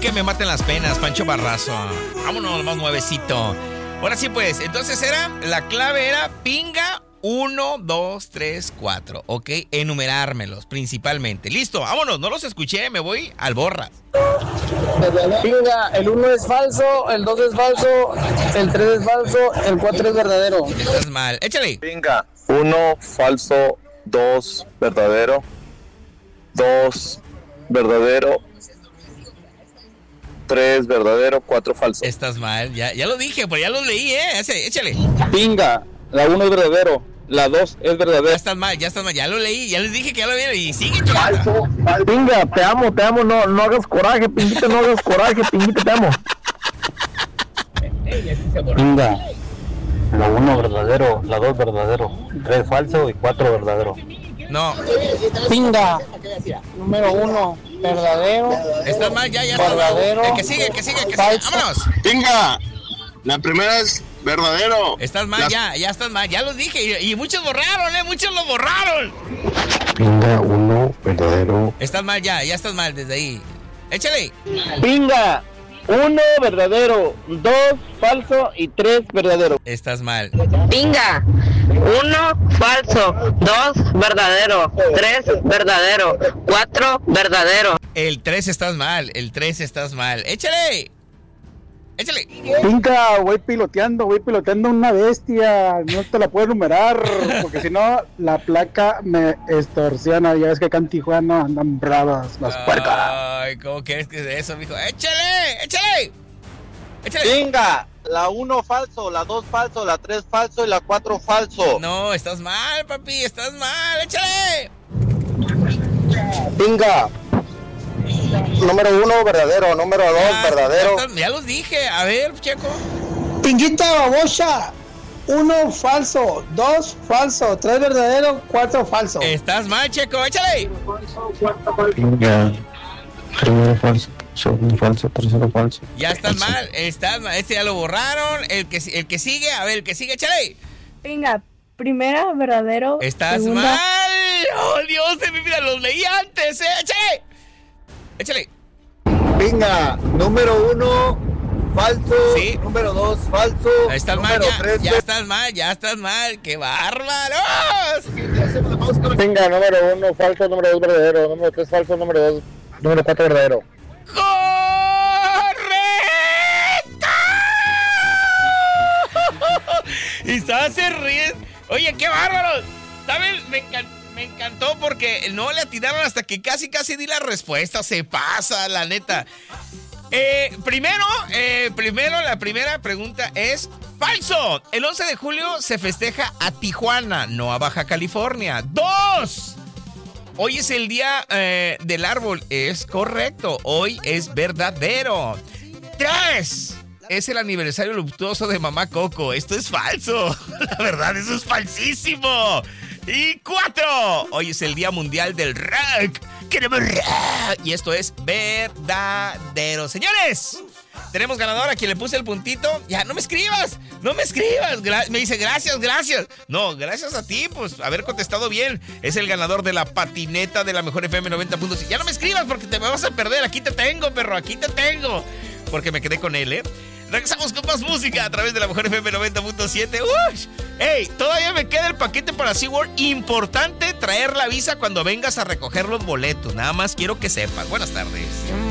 que me maten las penas, Pancho Barrazo. Vámonos, más nuevecito. Ahora sí, pues, entonces la clave era pinga 1, 2, 3, 4. Ok, enumerármelos principalmente. Listo, vámonos, no los escuché, me voy al borras. Pinga, el 1 es falso, el 2 es falso, el 3 es falso, el 4 es verdadero. Estás mal, échale. Pinga, 1 falso, 2 verdadero, 2 verdadero, 3 verdadero, 4 falso. Estás mal, ya lo dije, pues ya lo leí, échale. Pinga, la 1 es verdadero, la 2 es verdadera. Ya estás mal, ya lo leí, ya les dije que ya lo vi y sigue chingando. Pinga, te amo, no hagas coraje, Pinguita, no hagas coraje, Pinguita, te amo. Pinga, la 1 verdadero, la 2 verdadero, 3 falso y 4 verdadero. No. Pinga, número 1 verdadero. Estás mal, ya verdadero. El que sigue, vámonos. Pinga, la primera es verdadero. Estás mal, ya estás mal, ya los dije y muchos borraron, muchos lo borraron. Pinga, 1 verdadero. Estás mal, ya estás mal desde ahí. Échale. Pinga, 1 verdadero, 2 falso y 3 verdadero. Estás mal. Pinga, 1 falso, 2 verdadero, 3 verdadero, 4 verdadero. El 3 estás mal. Échale. Pinga, voy piloteando una bestia. No te la puedo enumerar, porque si no, la placa me extorsiona. Ya ves que acá en Tijuana andan bravas las puercas. Ay, ¿cómo quieres que sea eso, mijo? Échale. Pinga, la 1 falso, la 2 falso, la 3 falso y la 4 falso. No, estás mal, papi, échale. Pinga, número 1 verdadero, número 2 verdadero. Ya los dije, a ver, Checo. Pinguita babosa, 1 falso, 2 falso, 3 verdadero, 4 falso. Estás mal, Checo, échale. Pinga, primero falso, segundo falso, tercero falso. Ya estás mal. Este ya lo borraron. El que sigue, a ver, el que sigue, échale. Pinga, primera verdadero. Estás segunda... mal. Oh, Dios de mi vida, los leí antes, échale. Pinga, número 1 falso, sí. Número 2 falso. Estás mal, ya estás mal. ¡Qué bárbaros! Pinga, número 1 falso, número 2 verdadero, número 3 falso, número 4 verdadero. ¡Correcto! Y se ríen. Oye, qué bárbaros. ¿Sabes? Me encantó porque no le atinaron hasta que casi di la respuesta. Se pasa, la neta. Primero, la primera pregunta es falso. El 11 de julio se festeja a Tijuana, no a Baja California. 2. Hoy es el día del árbol. Es correcto. Hoy es verdadero. 3. Es el aniversario luctuoso de Mamá Coco. Esto es falso. La verdad, eso es falsísimo. Y 4. Hoy es el día mundial del rock. Queremos rock. Y esto es verdadero. Señores, tenemos ganador a quien le puse el puntito. Ya, no me escribas. Me dice gracias. No, gracias a ti, pues, haber contestado bien. Es el ganador de la patineta de la Mejor FM 90.5. Ya no me escribas porque te me vas a perder. Aquí te tengo, perro, porque me quedé con él, Regresamos con más música a través de la Mejor FM 90.7. ¡Ey! Todavía me queda el paquete para SeaWorld. Importante traer la visa cuando vengas a recoger los boletos. Nada más quiero que sepas. Buenas tardes.